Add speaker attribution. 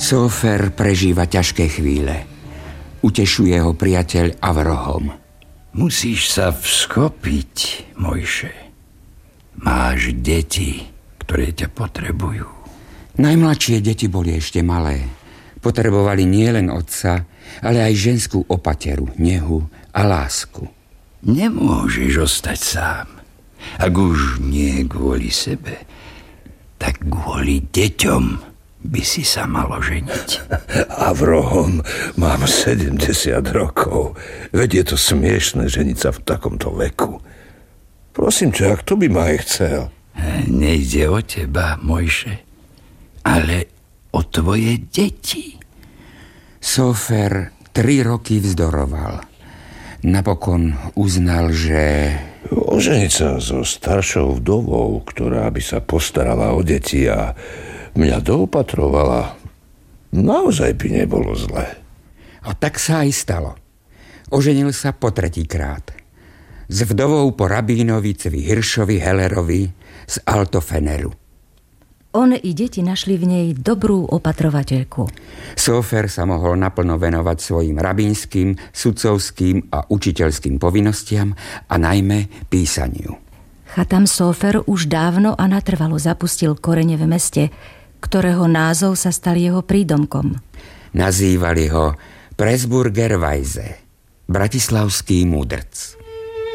Speaker 1: Sófer prežíva ťažké chvíle. Utešuje ho priateľ Avrohom.
Speaker 2: Musíš sa vskopiť, Mojše. Máš deti, ktoré ťa potrebujú.
Speaker 1: Najmladšie deti boli ešte malé. Potrebovali nielen otca, ale aj ženskú opateru, nehu a lásku.
Speaker 2: Nemôžeš ostať sám. Ak už nie kvôli sebe, tak kvôli deťom by si sa malo ženiť.
Speaker 3: Avrohom, mám 70 rokov. Veď je to smiešné ženiť sa v takomto veku. Prosím ťa, kto by ma aj chcel?
Speaker 2: Nejde o teba, Mojše, ale o tvoje deti.
Speaker 1: Sófer 3 roky vzdoroval. Napokon uznal, že...
Speaker 3: Oženiť sa so staršou vdovou, ktorá by sa postarala o deti a mňa doopatrovala, naozaj by nebolo zlé.
Speaker 1: A tak sa aj stalo. Oženil sa po 3-krát. S vdovou po rabínovi Cvi Hiršovi Hellerovi z Altofeneru.
Speaker 4: On i deti našli v nej dobrú opatrovateľku.
Speaker 1: Sófer sa mohol naplno venovať svojim rabínskym, sudcovským a učiteľským povinnostiam a najmä písaniu.
Speaker 4: Chatam Sófer už dávno a natrvalo zapustil korene v meste, ktorého názov sa stal jeho prídomkom.
Speaker 1: Nazývali ho Presburger Weise, bratislavský múdrc.